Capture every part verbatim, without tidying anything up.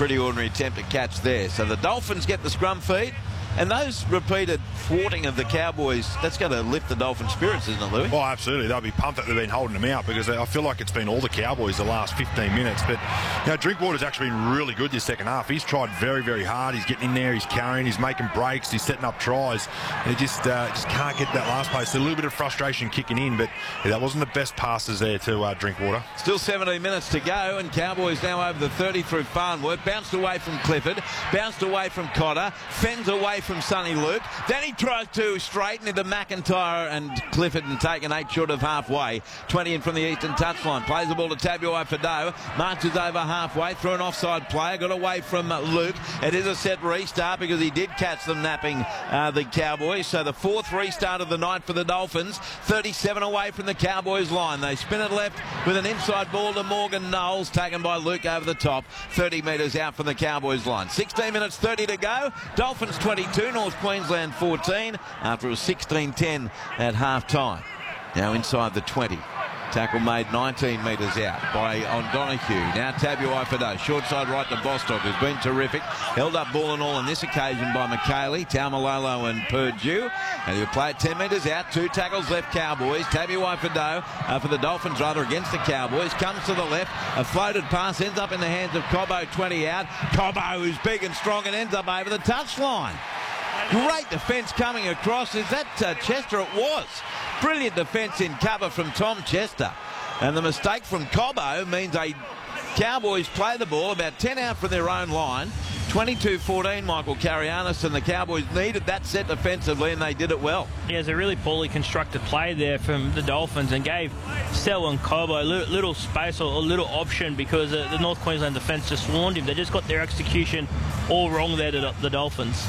pretty ordinary attempt to catch there. So the Dolphins get the scrum feed. And those repeated thwarting of the Cowboys, that's going to lift the Dolphin spirits, isn't it, Louis? Well, absolutely. They'll be pumped that they've been holding them out, because I feel like it's been all the Cowboys the last fifteen minutes. But, you know, Drinkwater's actually been really good this second half. He's tried very, very hard. He's getting in there, he's carrying, he's making breaks, he's setting up tries. He just uh, just can't get that last pace. A little bit of frustration kicking in, but yeah, that wasn't the best passes there to uh, Drinkwater. Still seventeen minutes to go, and Cowboys now over the thirty through Farnworth. Bounced away from Clifford, bounced away from Cotter, fends away from Sonny Luke. Then he tries to straighten into McIntyre and Clifford and take an eight short of halfway. twenty in from the eastern touchline. Plays the ball to Tabuai-Fidow. Marches over halfway through an offside player. Got away from Luke. It is a set restart because he did catch them napping uh, the Cowboys. So the fourth restart of the night for the Dolphins. thirty-seven away from the Cowboys line. They spin it left with an inside ball to Morgan Knowles, taken by Luke over the top. thirty metres out from the Cowboys line. sixteen minutes thirty to go. Dolphins twenty-two, North Queensland fourteen, after it was sixteen ten at half time. Now inside the twenty. Tackle made nineteen metres out by O'Donoghue. Now Tabuai-Fidow. Short side right to Bostock, who's been terrific. Held up ball and all on this occasion by McKaylee, Taumalolo and Purdue. And he'll play it ten metres out. Two tackles left Cowboys. Tabuai-Fidow uh, for the Dolphins rather against the Cowboys. Comes to the left. A floated pass ends up in the hands of Cobbo, twenty out. Cobbo, who's big and strong, and ends up over the touchline. Great defence coming across. Is that uh, Chester? It was. Brilliant defence in cover from Tom Chester. And the mistake from Cobbo means a Cowboys play the ball about ten out from their own line. twenty-two fourteen, Michael Carianis, and the Cowboys needed that set defensively, and they did it well. Yeah, it was a really poorly constructed play there from the Dolphins, and gave Selwyn Cobbo a little, little space or a little option, because uh, the North Queensland defence just swarmed him. They just got their execution all wrong there to the Dolphins.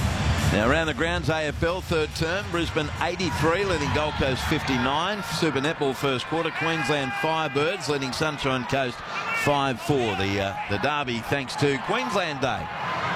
Now around the grounds, A F L third term, Brisbane eighty-three, leading Gold Coast fifty-nine. Super Netball first quarter, Queensland Firebirds leading Sunshine Coast five four. The, uh, the derby thanks to Queensland Day.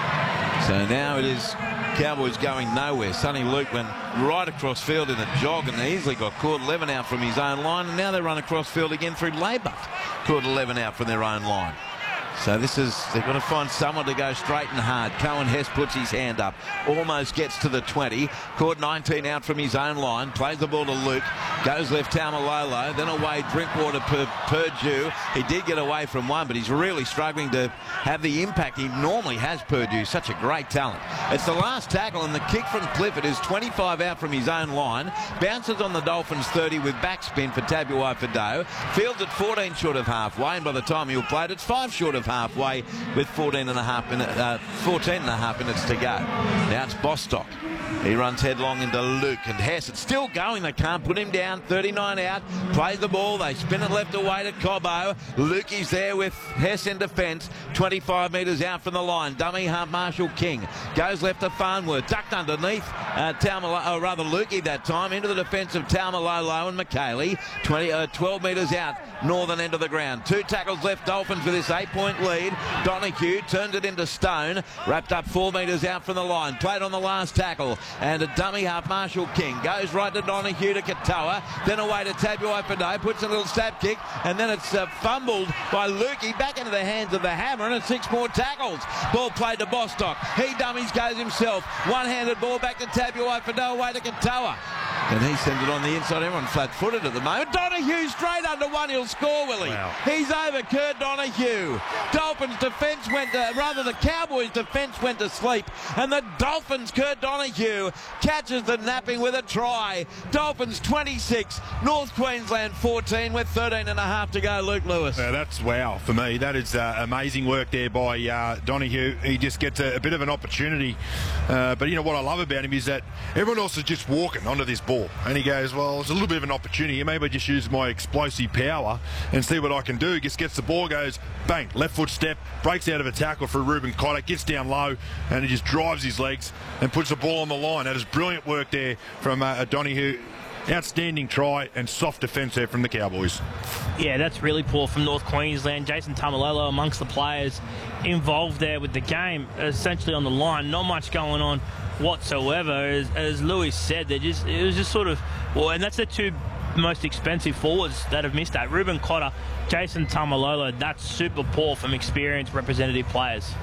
So now it is Cowboys going nowhere. Sonny Luke went right across field in a jog and easily got caught eleven out from his own line, and now they run across field again through Laybutt. Caught eleven out from their own line. So this is, they've got to find someone to go straight and hard. Cohen Hess puts his hand up, almost gets to the twenty. Caught nineteen out from his own line, plays the ball to Luke, goes left Taumalolo, then away Drinkwater per Purdue. He did get away from one, but he's really struggling to have the impact he normally has, Purdue. Such a great talent. It's the last tackle, and the kick from Clifford is twenty-five out from his own line. Bounces on the Dolphins thirty with backspin for Tabuai-Fidow. Fields at fourteen short of halfway, and by the time he'll play it, it's five short of halfway with fourteen and a half minutes, uh, fourteen and a half minutes to go. Now it's Bostock. He runs headlong into Luke, and Hess. It's still going. They can't put him down. thirty-nine out. Plays the ball. They spin it left away to Cobbo. Lukey's there with Hess in defence. twenty-five metres out from the line. Dummy half Marshall King. Goes left to Farnworth. Ducked underneath uh, Taumalolo, or rather Lukey that time. Into the defence of Taumalolo and McKaylee. twenty, uh, twelve metres out. Northern end of the ground. Two tackles left Dolphins with this eight-point lead. Donoghue turns it into Stone. Wrapped up four metres out from the line. Played on the last tackle. And a dummy half Marshall King. Goes right to Donoghue to Katoa. Then away to Tabuai-Fidow. Puts a little stab kick. And then it's uh, fumbled by Lukey. Back into the hands of the Hammer. And it's six more tackles. Ball played to Bostock. He dummies, goes himself. One-handed ball back to Tabuai-Fidow. Away to Katoa. And he sends it on the inside. Everyone flat-footed at the moment. Donoghue straight under one. He'll score, will he? Wow. He's over Kurt Donoghue. Dolphins defence went to, rather the Cowboys defence went to sleep. And the Dolphins, Kurt Donoghue, catches the napping with a try. Dolphins twenty-six, North Queensland fourteen with thirteen and a half to go. Luke Lewis. Yeah, that's wow for me. That is uh, amazing work there by uh, Donoghue. He just gets a, a bit of an opportunity. Uh, but you know what I love about him is that everyone else is just walking onto this ball. And he goes, well, it's a little bit of an opportunity. Maybe I just use my explosive power and see what I can do. He just gets the ball, goes, bang, left foot step, breaks out of a tackle for Reuben Cotter, gets down low, and he just drives his legs and puts the ball on the line. That is brilliant work there from uh, Donoghue. Outstanding try and soft defence there from the Cowboys. Yeah, that's really poor from North Queensland. Jason Taumalolo amongst the players involved there with the game essentially on the line. Not much going on whatsoever. As, as Louis said, they just it was just sort of, well, and that's the two most expensive forwards that have missed that. Reuben Cotter, Jason Taumalolo, that's super poor from experienced representative players.